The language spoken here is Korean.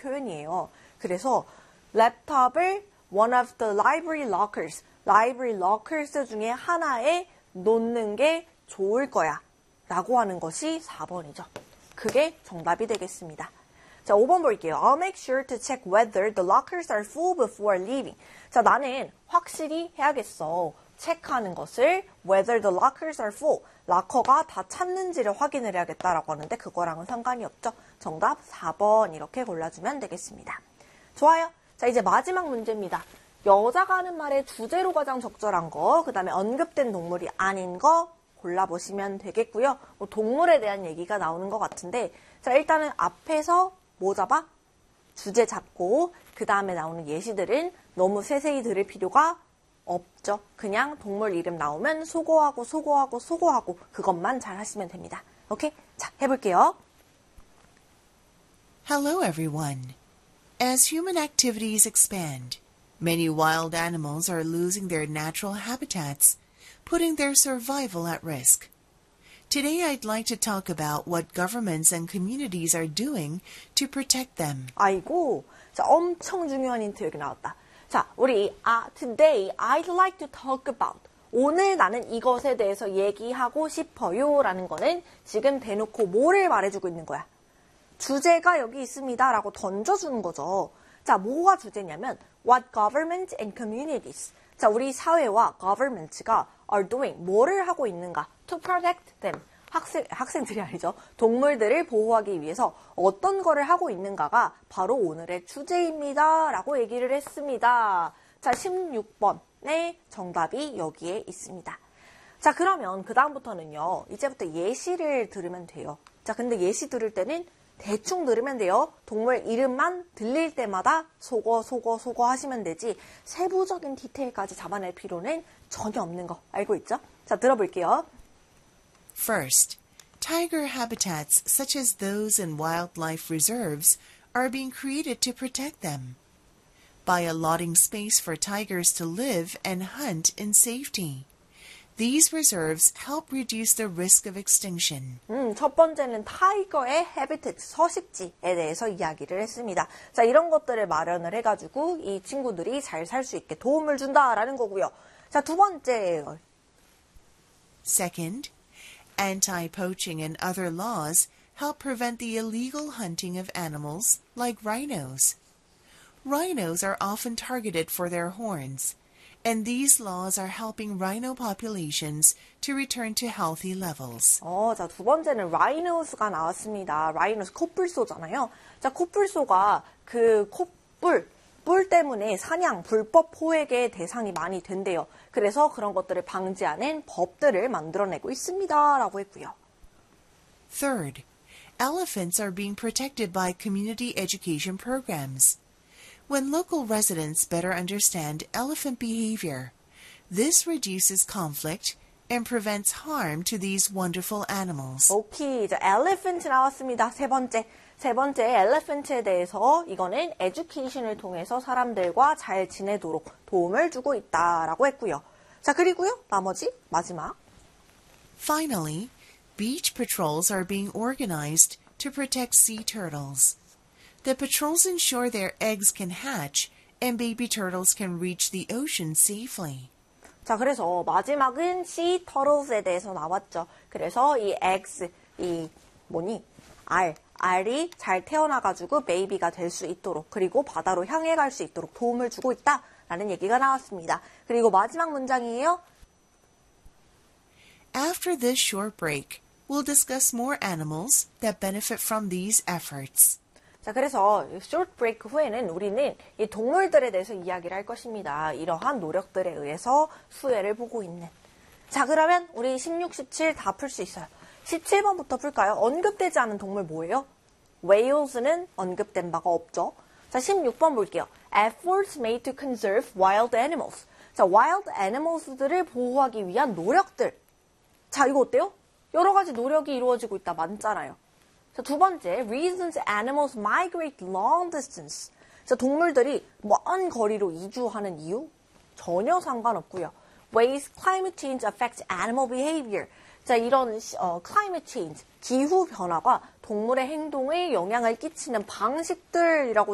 표현이에요. 그래서 랩탑을 one of the library lockers, library lockers 중에 하나에 놓는 게 좋을 거야 라고 하는 것이 4번이죠. 그게 정답이 되겠습니다. 자, 5번 볼게요. I'll make sure to check whether the lockers are full before leaving. 자, 나는 확실히 해야겠어. 체크하는 것을 whether the lockers are full. 락커가 다 찼는지를 확인을 해야겠다라고 하는데 그거랑은 상관이 없죠. 정답 4번 이렇게 골라주면 되겠습니다. 좋아요. 자, 이제 마지막 문제입니다. 여자가 하는 말의 주제로 가장 적절한 거, 그 다음에 언급된 동물이 아닌 거 골라보시면 되겠고요. 뭐 동물에 대한 얘기가 나오는 것 같은데 자, 일단은 앞에서 뭐 잡아? 주제 잡고 그 다음에 나오는 예시들은 너무 세세히 들을 필요가 없죠. 그냥 동물 이름 나오면 소거하고 그것만 잘 하시면 됩니다. 오케이? 자, 해볼게요. Hello everyone. As human activities expand, many wild animals are losing their natural habitats, putting their survival at risk. Today I'd like to talk about what governments and communities are doing to protect them. 아이고, 자, 엄청 중요한 힌트 여기 나왔다. 자, 우리 today I'd like to talk about. 오늘 나는 이것에 대해서 얘기하고 싶어요 라는 거는 지금 대놓고 뭐를 말해주고 있는 거야? 주제가 여기 있습니다 라고 던져주는 거죠. 자, 뭐가 주제냐면 what governments and communities. 자, 우리 사회와 governments가 are doing. 뭐를 하고 있는가? To protect them. 학생들이 아니죠. 동물들을 보호하기 위해서 어떤 거를 하고 있는가가 바로 오늘의 주제입니다. 라고 얘기를 했습니다. 자, 16번의 정답이 여기에 있습니다. 자, 그러면 그 다음부터는요. 이제부터 예시를 들으면 돼요. 자, 근데 예시 들을 때는 대충 들으면 돼요. 동물 이름만 들릴 때마다 소거 하시면 되지 세부적인 디테일까지 잡아낼 필요는 전혀 없는 거 알고 있죠? 자, 들어볼게요. First, tiger habitats such as those in wildlife reserves are being created to protect them by allotting space for tigers to live and hunt in safety. These reserves help reduce the risk of extinction. 첫 번째는 타이거의 habitat, 서식지에 대해서 이야기를 했습니다. 자, 이런 것들을 마련을 해가지고 이 친구들이 잘 살 수 있게 도움을 준다라는 거고요. 자, 두 번째. Second, anti-poaching and other laws help prevent the illegal hunting of animals like rhinos. Rhinos are often targeted for their horns, and these laws are helping rhino populations to return to healthy levels. 자, 두 번째는 rhinos가 나왔습니다. rhinos, 코뿔소잖아요. 자, 코뿔소가 그 뿔 때문에 사냥, 불법 포획의 대상이 많이 된대요. 그래서 그런 것들을 방지하는 법들을 만들어내고 있습니다. 라고 했고요. Third, elephants are being protected by community education programs. When local residents better understand elephant behavior, this reduces conflict and prevents harm to these wonderful animals. 오케이, 자, elephant 나왔습니다. 세 번째 elephant에 대해서 이거는 education을 통해서 사람들과 잘 지내도록 도움을 주고 있다라고 했고요. 자, 그리고요, 나머지 마지막. Finally, beach patrols are being organized to protect sea turtles. The patrols ensure their eggs can hatch and baby turtles can reach the ocean safely. 자, 그래서 마지막은 sea turtles에 대해서 나왔죠. 그래서 이 eggs, 알이 잘 태어나가지고 베이비가 될 수 있도록 그리고 바다로 향해 갈 수 있도록 도움을 주고 있다라는 얘기가 나왔습니다. 그리고 마지막 문장이에요. After this short break, we'll discuss more animals that benefit from these efforts. 자, 그래서 short break 후에는 우리는 이 동물들에 대해서 이야기를 할 것입니다. 이러한 노력들에 의해서 수혜를 보고 있는. 자, 그러면 우리 16, 17 다 풀 수 있어요. 17번부터 풀까요? 언급되지 않은 동물 뭐예요? whales는 언급된 바가 없죠. 자, 16번 볼게요. Efforts made to conserve wild animals. 자, wild animals들을 보호하기 위한 노력들. 자, 이거 어때요? 여러 가지 노력이 이루어지고 있다 많잖아요. 자, 두 번째, reasons animals migrate long distance. 자, 동물들이 먼 거리로 이주하는 이유? 전혀 상관없고요. Ways climate change affects animal behavior. 자, 이런 climate change, 기후 변화가 동물의 행동에 영향을 끼치는 방식들이라고